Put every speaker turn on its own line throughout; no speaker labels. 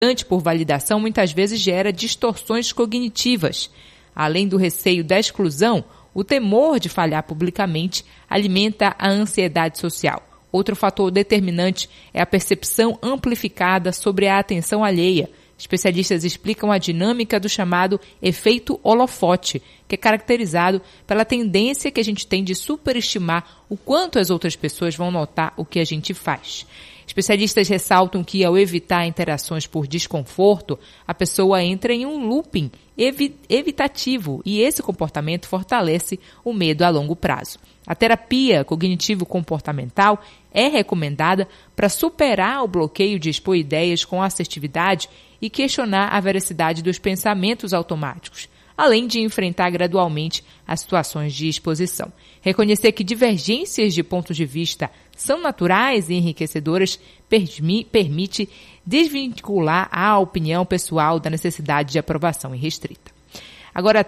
por validação muitas vezes gera distorções cognitivas. Além do receio da exclusão, o temor de falhar publicamente alimenta a ansiedade social. Outro fator determinante é a percepção amplificada sobre a atenção alheia. Especialistas explicam a dinâmica do chamado efeito holofote, que é caracterizado pela tendência que a gente tem de superestimar o quanto as outras pessoas vão notar o que a gente faz. Especialistas ressaltam que, ao evitar interações por desconforto, a pessoa entra em um looping evitativo e esse comportamento fortalece o medo a longo prazo. A terapia cognitivo-comportamental é recomendada para superar o bloqueio de expor ideias com assertividade e questionar a veracidade dos pensamentos automáticos, além de enfrentar gradualmente as situações de exposição. Reconhecer que divergências de pontos de vista são naturais e enriquecedoras permite desvincular a opinião pessoal da necessidade de aprovação irrestrita. Agora,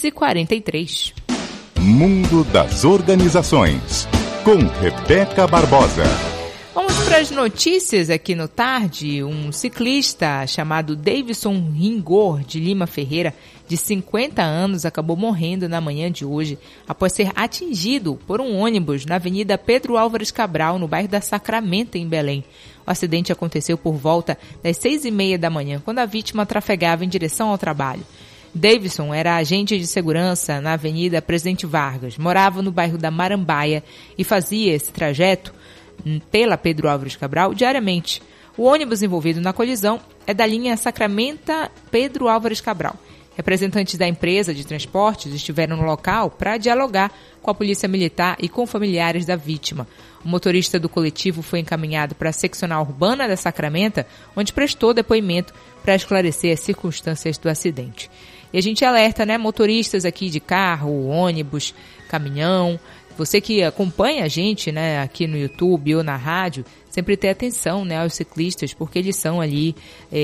3h43.
Mundo das Organizações, com Rebeca Barbosa.
Vamos para as notícias aqui no Tarde. Um ciclista chamado Davidson Ringor de Lima Ferreira, de 50 anos, acabou morrendo na manhã de hoje após ser atingido por um ônibus na Avenida Pedro Álvares Cabral, no bairro da Sacramento, em Belém. O acidente aconteceu por volta das 6h30 da manhã, quando a vítima trafegava em direção ao trabalho. Davidson era agente de segurança na Avenida Presidente Vargas, morava no bairro da Marambaia e fazia esse trajeto pela Pedro Álvares Cabral diariamente. O ônibus envolvido na colisão é da linha Sacramento-Pedro Álvares Cabral. Representantes da empresa de transportes estiveram no local para dialogar com a polícia militar e com familiares da vítima. O motorista do coletivo foi encaminhado para a seccional urbana da Sacramento, onde prestou depoimento para esclarecer as circunstâncias do acidente. E a gente alerta, motoristas aqui de carro, ônibus, caminhão. Você que acompanha a gente, aqui no YouTube ou na rádio, sempre ter atenção, aos ciclistas, porque eles são ali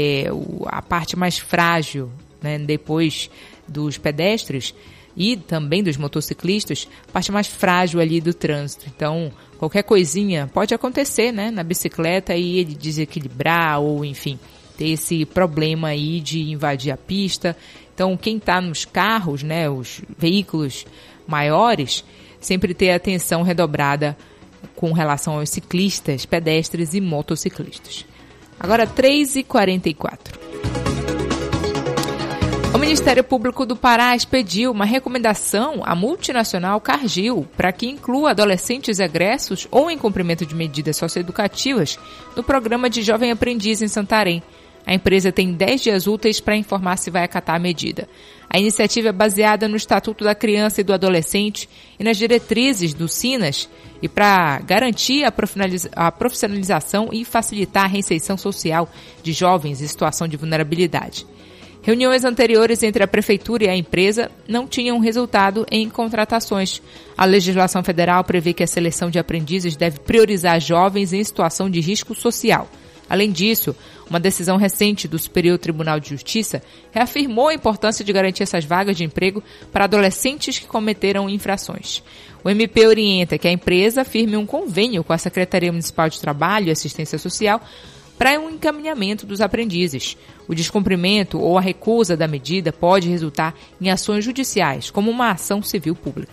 a parte mais frágil, depois dos pedestres e também dos motociclistas, a parte mais frágil ali do trânsito. Então, qualquer coisinha pode acontecer, na bicicleta e ele desequilibrar ou, enfim, ter esse problema aí de invadir a pista. Então, quem está nos carros, os veículos maiores, sempre ter atenção redobrada com relação aos ciclistas, pedestres e motociclistas. Agora, 3h44. O Ministério Público do Pará expediu uma recomendação à multinacional Cargill para que inclua adolescentes egressos ou em cumprimento de medidas socioeducativas no programa de Jovem Aprendiz em Santarém. A empresa tem 10 dias úteis para informar se vai acatar a medida. A iniciativa é baseada no Estatuto da Criança e do Adolescente e nas diretrizes do SINAS e para garantir a profissionalização e facilitar a reinserção social de jovens em situação de vulnerabilidade. Reuniões anteriores entre a Prefeitura e a empresa não tinham resultado em contratações. A legislação federal prevê que a seleção de aprendizes deve priorizar jovens em situação de risco social. Além disso, uma decisão recente do Superior Tribunal de Justiça reafirmou a importância de garantir essas vagas de emprego para adolescentes que cometeram infrações. O MP orienta que a empresa firme um convênio com a Secretaria Municipal de Trabalho e Assistência Social para um encaminhamento dos aprendizes. O descumprimento ou a recusa da medida pode resultar em ações judiciais, como uma ação civil pública.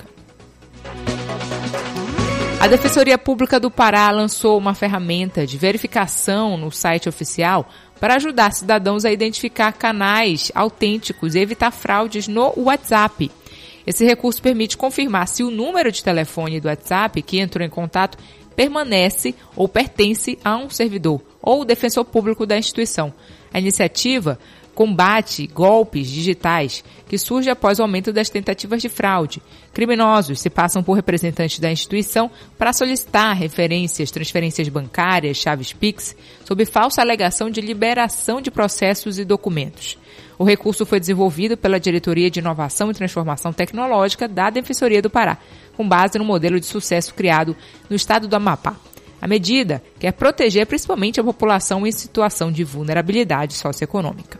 A Defensoria Pública do Pará lançou uma ferramenta de verificação no site oficial para ajudar cidadãos a identificar canais autênticos e evitar fraudes no WhatsApp. Esse recurso permite confirmar se o número de telefone do WhatsApp que entrou em contato permanece ou pertence a um servidor ou defensor público da instituição. A iniciativa combate golpes digitais que surgem após o aumento das tentativas de fraude. Criminosos se passam por representantes da instituição para solicitar referências, transferências bancárias, chaves Pix, sob falsa alegação de liberação de processos e documentos. O recurso foi desenvolvido pela Diretoria de Inovação e Transformação Tecnológica da Defensoria do Pará, com base no modelo de sucesso criado no estado do Amapá. A medida quer proteger principalmente a população em situação de vulnerabilidade socioeconômica.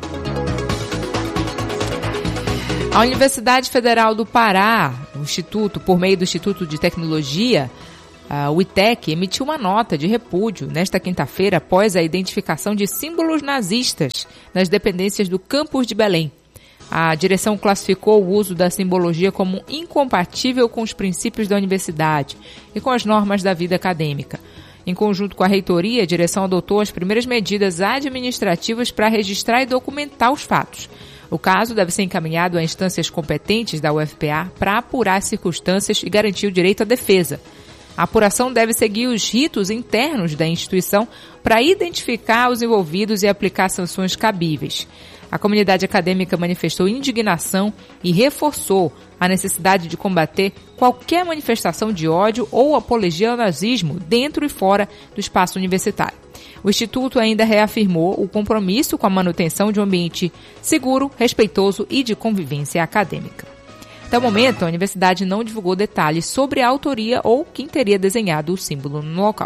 A Universidade Federal do Pará, o Instituto, por meio do Instituto de Tecnologia, O ITEC emitiu uma nota de repúdio nesta quinta-feira após a identificação de símbolos nazistas nas dependências do campus de Belém. A direção classificou o uso da simbologia como incompatível com os princípios da universidade e com as normas da vida acadêmica. Em conjunto com a reitoria, a direção adotou as primeiras medidas administrativas para registrar e documentar os fatos. O caso deve ser encaminhado a instâncias competentes da UFPA para apurar as circunstâncias e garantir o direito à defesa. A apuração deve seguir os ritos internos da instituição para identificar os envolvidos e aplicar sanções cabíveis. A comunidade acadêmica manifestou indignação e reforçou a necessidade de combater qualquer manifestação de ódio ou apologia ao nazismo dentro e fora do espaço universitário. O Instituto ainda reafirmou o compromisso com a manutenção de um ambiente seguro, respeitoso e de convivência acadêmica. Até o momento, a universidade não divulgou detalhes sobre a autoria ou quem teria desenhado o símbolo no local.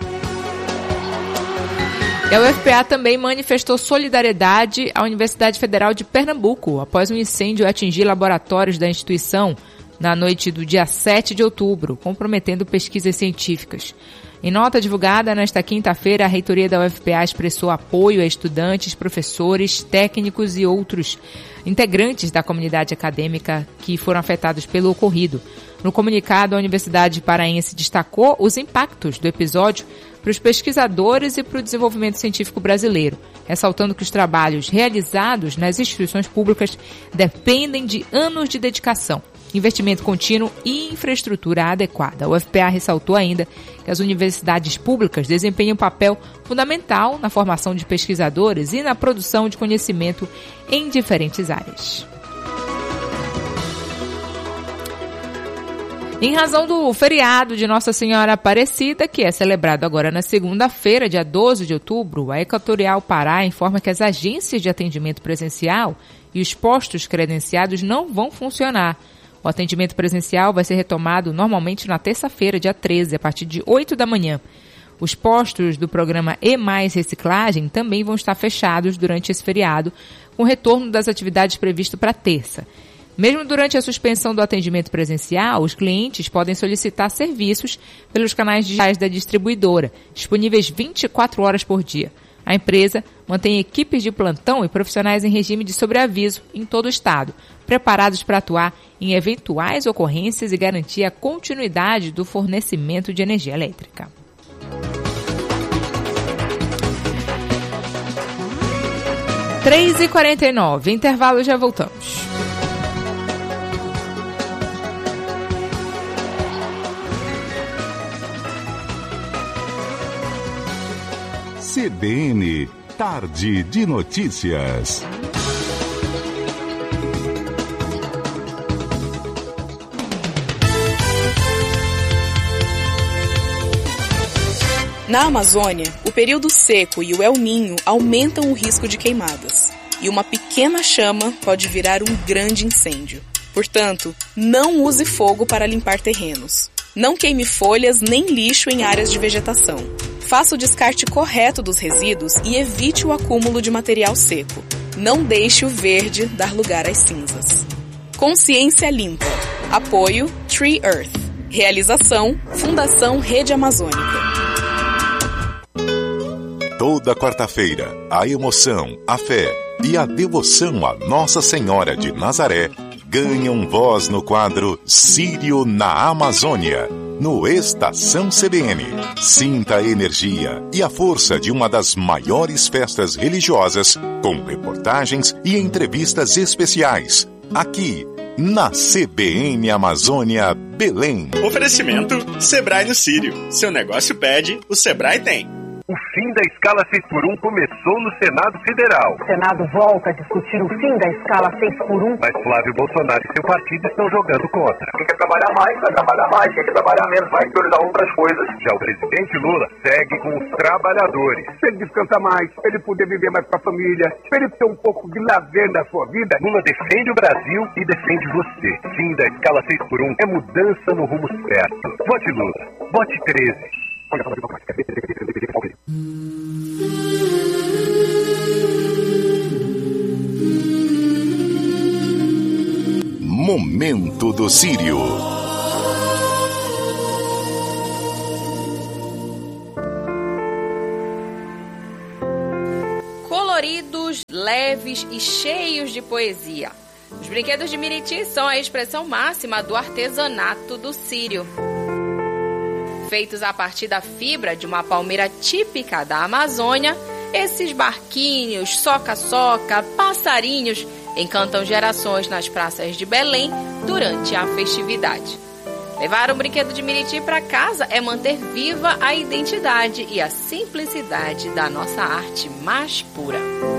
E a UFPA também manifestou solidariedade à Universidade Federal de Pernambuco após um incêndio atingir laboratórios da instituição na noite do dia 7 de outubro, comprometendo pesquisas científicas. Em nota divulgada nesta quinta-feira, a reitoria da UFPA expressou apoio a estudantes, professores, técnicos e outros integrantes da comunidade acadêmica que foram afetados pelo ocorrido. No comunicado, a Universidade Paraense destacou os impactos do episódio para os pesquisadores e para o desenvolvimento científico brasileiro, ressaltando que os trabalhos realizados nas instituições públicas dependem de anos de dedicação, investimento contínuo e infraestrutura adequada. A UFPA ressaltou ainda que as universidades públicas desempenham um papel fundamental na formação de pesquisadores e na produção de conhecimento em diferentes áreas. Em razão do feriado de Nossa Senhora Aparecida, que é celebrado agora na segunda-feira, dia 12 de outubro, a Equatorial Pará informa que as agências de atendimento presencial e os postos credenciados não vão funcionar. O atendimento presencial vai ser retomado normalmente na terça-feira, dia 13, a partir de 8 da manhã. Os postos do programa E+ Reciclagem também vão estar fechados durante esse feriado, com o retorno das atividades previsto para terça. Mesmo durante a suspensão do atendimento presencial, os clientes podem solicitar serviços pelos canais digitais da distribuidora, disponíveis 24 horas por dia. A empresa mantém equipes de plantão e profissionais em regime de sobreaviso em todo o estado, preparados para atuar em eventuais ocorrências e garantir a continuidade do fornecimento de energia elétrica. 3h49, intervalo, já voltamos.
CBN, Tarde de Notícias.
Na Amazônia, o período seco e o El Niño aumentam o risco de queimadas. E uma pequena chama pode virar um grande incêndio. Portanto, não use fogo para limpar terrenos. Não queime folhas nem lixo em áreas de vegetação. Faça o descarte correto dos resíduos e evite o acúmulo de material seco. Não deixe o verde dar lugar às cinzas. Consciência Limpa. Apoio Tree Earth. Realização Fundação Rede Amazônica.
Toda quarta-feira, a emoção, a fé e a devoção a Nossa Senhora de Nazaré ganham voz no quadro Sírio na Amazônia, no Estação CBN. Sinta a energia e a força de uma das maiores festas religiosas, com reportagens e entrevistas especiais, aqui na CBN Amazônia Belém.
Oferecimento Sebrae no Sírio. Seu negócio pede, o Sebrae tem.
O fim da escala 6x1 começou no Senado Federal.
O Senado volta a discutir o fim da escala 6x1.
Mas Flávio Bolsonaro e seu partido estão jogando contra.
Quem quer trabalhar mais, vai trabalhar mais. Quem quer trabalhar menos, vai priorizar outras coisas.
Já o presidente Lula segue com os trabalhadores.
Se ele descansar mais, se ele puder viver mais com a família, se ele ter um pouco de lazer na sua vida.
Lula defende o Brasil e defende você. Fim da escala 6x1 é mudança no rumo certo. Vote Lula. Vote 13.
Momento do Sírio.
leves e cheios de poesia. Os brinquedos de Miriti são a expressão máxima do artesanato do Sírio. Feitos a partir da fibra de uma palmeira típica da Amazônia, esses barquinhos, soca-soca, passarinhos encantam gerações nas praças de Belém durante a festividade. Levar um brinquedo de Miriti para casa é manter viva a identidade e a simplicidade da nossa arte mais pura.